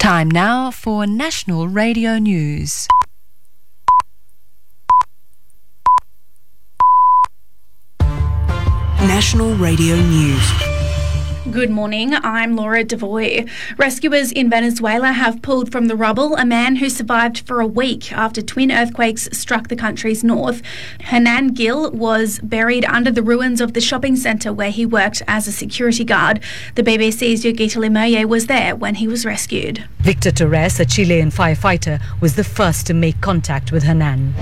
Time now for National Radio News. National Radio News. Good morning, I'm Laura Devoy. Rescuers in Venezuela have pulled from the rubble a man who survived for a week after twin earthquakes struck the country's north. Hernan Gil was buried under the ruins of the shopping centre where he worked as a security guard. The BBC's Yogita Limoye was there when he was rescued. Victor Torres, a Chilean firefighter, was the first to make contact with Hernan.